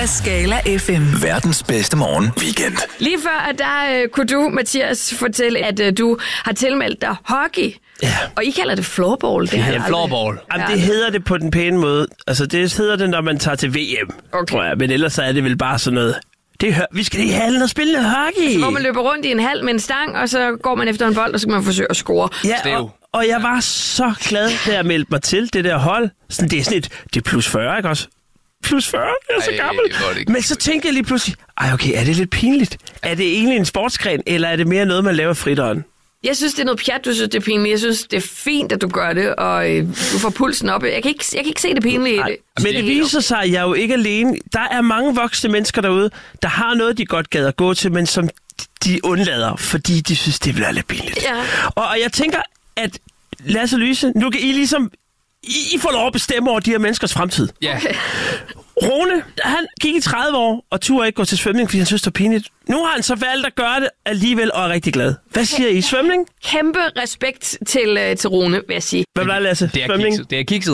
af Skala FM. Verdens bedste morgen weekend. Lige før, der kunne du, Mathias, fortælle, at du har tilmeldt dig hockey. Ja. Og I kalder det floorball. Det Ja, floorball. Jamen, det hedder det på den pæne måde. Altså, det hedder det, når man tager til VM, tror jeg. Men ellers er det vel bare sådan noget. Vi skal lige i hallen og spille hockey. Hvor man løber rundt i en hal med en stang, og så går man efter en bold, og så skal man forsøge at score. Ja, og jeg var så glad, da jeg meldte mig til det der hold. Sådan, det er sådan det er plus 40, ikke også? Plus 40, jeg er så gammel. Men så tænkte jeg lige pludselig, okay, er det lidt pinligt? Er det egentlig en sportsgren, eller er det mere noget, man laver friteren? Jeg synes, det er noget pjat, du synes, det er pinligt. Jeg synes, det er fint, at du gør det, og du får pulsen op. Jeg kan ikke se det pinlige i det. Men det viser sig, at jeg er jo ikke alene. Der er mange voksne mennesker derude, der har noget, de godt gad at gå til, men som de undlader, fordi de synes, det bliver lidt pinligt. Ja. Og jeg tænker, at Lasse og Louise, nu kan I ligesom... I får lov at bestemme over de her menneskers fremtid. Ja. Okay. Rune, han gik i 30 år og turde ikke gå til svømning, fordi han synes, det var pinligt. Nu har han så valgt at gøre det alligevel og er rigtig glad. Hvad siger I? Svømning? Kæmpe respekt til Rune, vil jeg sige. Hvad bliver Lasse? Det er Svømning? kikset. Det er kikset.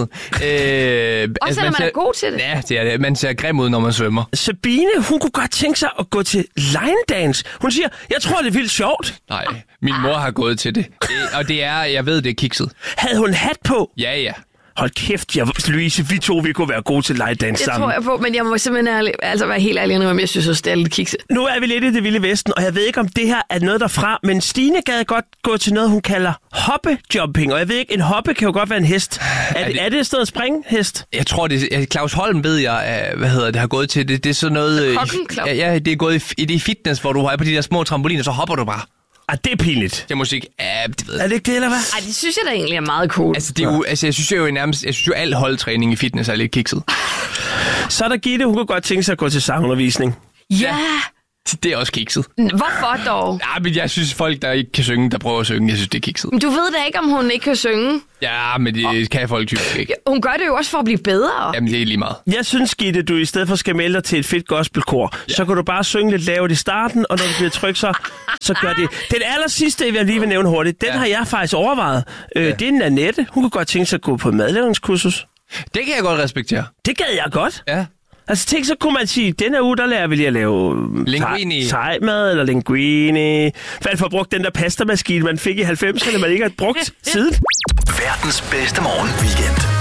Også selvom man er god til det. Ja, det er det. Man ser grim ud, når man svømmer. Sabine, hun kunne godt tænke sig at gå til line dance. Hun siger, jeg tror, det er vildt sjovt. Nej, min mor har gået til det. Og det er, jeg ved, det er kikset. Havde hun hat på? Ja. Hold kæft, Louise, vi kunne være gode til line dance sammen. Det tror jeg på, men jeg må simpelthen være helt ærlig, om jeg synes også, det er lidt kikset. Nu er vi lidt i det vilde vesten, og jeg ved ikke, om det her er noget derfra, men Stine gad godt gå til noget, hun kalder hoppejumping. Og jeg ved ikke, en hoppe kan jo godt være en hest. Er det et sted at springe hest? Jeg tror, det er Claus Holm, ved jeg, har gået til. Det er sådan noget... Ja, det er gået i fitness, hvor du er på de der små trampoliner, så hopper du bare. Det er pinligt. Det er musik. Det ved jeg. Er det ikke det, eller hvad? Ej, det synes jeg da egentlig er meget cool. Altså, det er jo, jeg synes jo al holdtræning i fitness er lidt kikset. Så er der Gitte, hun kunne godt tænke sig at gå til sangundervisning. Ja! Det er også kikset. Hvorfor dog? Ja, men jeg synes, folk, der ikke kan synge, der prøver at synge, jeg synes, det er kikset. Men du ved da ikke, om hun ikke kan synge. Ja, men det kan folk typisk ikke. Hun gør det jo også for at blive bedre. Jamen, det er lige meget. Jeg synes, Gitte, du i stedet for skal melde dig til et fedt gospelkor, så kan du bare synge lidt lavt i starten, og når du bliver tryg, så gør det. Den aller sidste, jeg lige vil nævne hurtigt, den har jeg faktisk overvejet. Det er Nanette. Hun kunne godt tænke sig at gå på et madlavningskursus. Det kan jeg godt respektere. Det gad jeg godt. Ja. Altså tænk, så kunne man sige, denne uge, der lærer vi lige at lave thai-mad eller linguine. Hvad for brugt den der pastamaskine, man fik i 90'erne, man ikke har brugt siden. Verdens bedste morgen weekend.